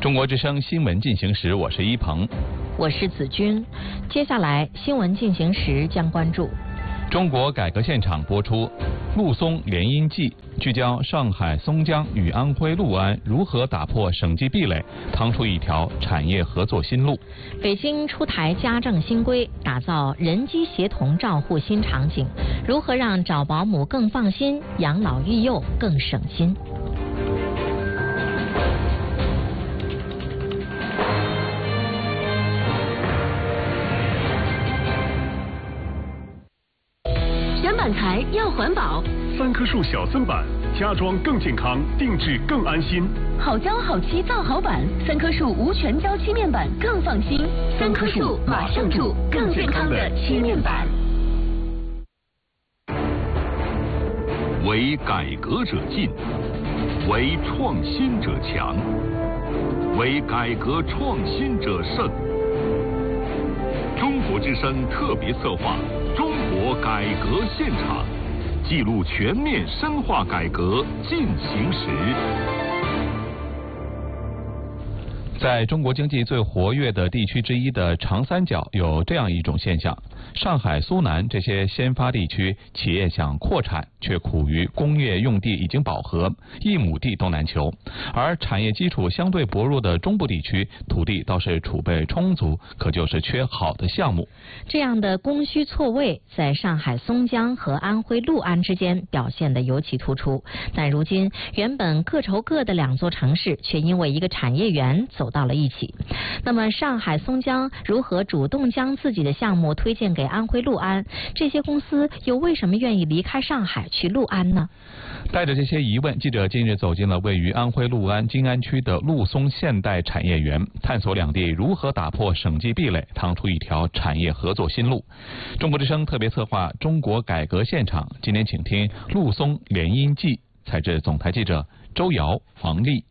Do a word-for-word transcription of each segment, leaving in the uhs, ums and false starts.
中国之声新闻进行时，我是一鹏， 我是子君。接下来新闻进行时将关注中国改革现场播出陆松联姻记，聚焦上海松江与安徽六安如何打破省际壁垒，趟出一条产业合作新路。 北京出台家政新规，打造人机协同照护新场景，如何让找保姆更放心，养老育幼更省心。 板材要环保， 三棵树小森板，家装更健康，定制更安心。 好胶好漆造好板，三棵树无全胶漆面板更放心。三棵树马上住更健康的漆面板。 为改革者进，为创新者强，为改革创新者胜。中国之声特别策划中国改革现场，记录全面深化改革进行时。 在中国经济最活跃的地区之一的长三角，有这样一种现象：上海、苏南这些先发地区，企业想扩产，却苦于工业用地已经饱和，一亩地都难求；而产业基础相对薄弱的中部地区，土地倒是储备充足，可就是缺好的项目。 这样的供需错位，在上海松江和安徽六安之间表现得尤其突出。但如今，原本各愁各的两座城市，却因为一个产业园走到了一起。那么上海松江如何主动将自己的项目推荐给安徽六安？这些公司又为什么愿意离开上海去六安呢？ 带着这些疑问，记者近日走进了位于安徽六安金安区的陆松现代产业园，探索两地如何打破省际壁垒，趟出一条产业合作新路。中国之声特别策划中国改革现场，今天请听陆松联姻记，采自总台记者周瑶、王丽。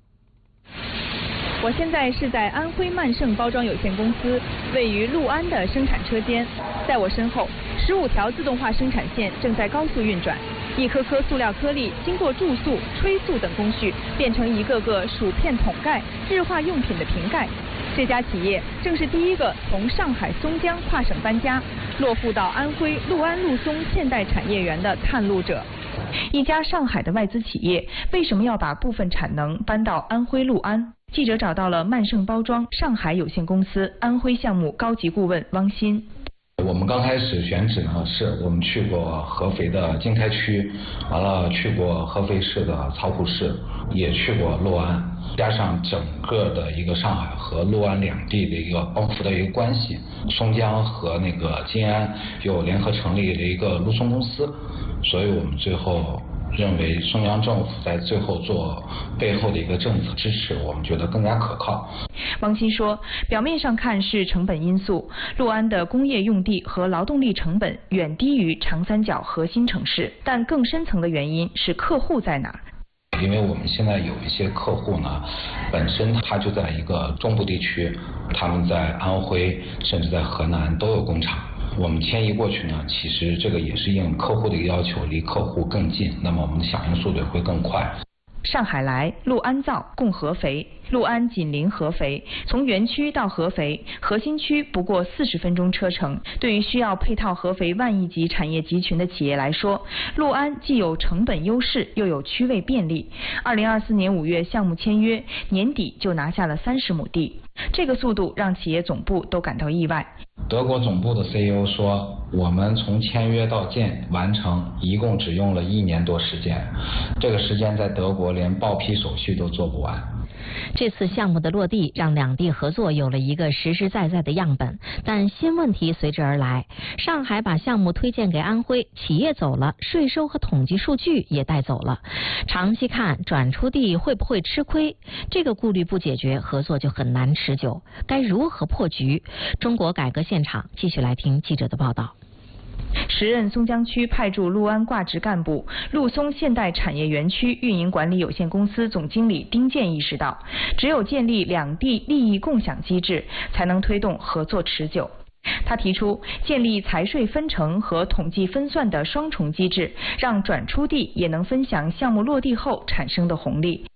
我现在是在安徽曼盛包装有限公司位于六安的生产车间，在我身后，十五条自动化生产线正在高速运转，一颗颗塑料颗粒经过注塑、吹塑等工序，变成一个个薯片桶盖、日化用品的瓶盖。这家企业正是第一个从上海松江跨省搬家，落户到安徽六安陆松现代产业园的探路者。一家上海的外资企业为什么要把部分产能搬到安徽六安？记者找到了曼盛包装上海有限公司安徽项目高级顾问汪鑫。 我们刚开始选址呢，是我们去过合肥的经开区，完了去过合肥市的曹浦市，也去过六安，加上整个的一个上海和六安两地的一个帮扶的一个关系，松江和那个金安又联合成立了一个陆松公司，所以我们最后认为中央政府在最后做背后的一个政策支持，我们觉得更加可靠。 汪鑫说，表面上看是成本因素，六安的工业用地和劳动力成本远低于长三角核心城市，但更深层的原因是客户在哪儿。 因为我们现在有一些客户呢，本身他就在一个中部地区，他们在安徽甚至在河南都有工厂。我们迁移过去呢，其实这个也是应客户的一个要求，离客户更近，那么我们的响应速度也会更快。 上海来，六安造，共合肥。六安紧邻合肥，从园区到合肥核心区不过四十分钟车程。对于需要配套合肥万亿级产业集群的企业来说，六安既有成本优势，又有区位便利。二零二四年五月项目签约，年底就拿下了三十亩地，这个速度让企业总部都感到意外。 德国总部的 C E O 说，我们从签约到建完成一共只用了一年多时间，这个时间在德国连报批手续都做不完。 这次项目的落地让两地合作有了一个实实在在的样本，但新问题随之而来。上海把项目推荐给安徽，企业走了，税收和统计数据也带走了。长期看，转出地会不会吃亏？这个顾虑不解决，合作就很难持久。该如何破局？中国改革现场继续来听记者的报道。 时任松江区派驻六安挂职干部、陆松现代产业园区运营管理有限公司总经理丁健意识到，只有建立两地利益共享机制，才能推动合作持久。他提出建立财税分成和统计分算的双重机制，让转出地也能分享项目落地后产生的红利。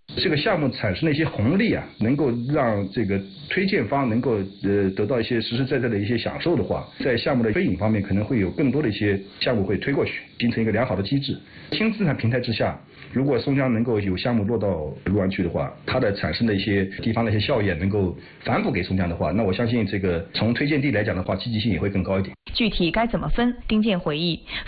这个项目产生的一些红利啊，能够让这个推荐方能够呃得到一些实实在在的一些享受的话，在项目的推引方面可能会有更多的一些项目会推过去，形成一个良好的机制。轻资产平台之下，如果松江能够有项目落到六安区的话，它的产生的一些地方的一些效益能够反哺给松江的话，那我相信这个从推荐地来讲的话，积极性也会更高一点。 具体该怎么分？丁健回忆。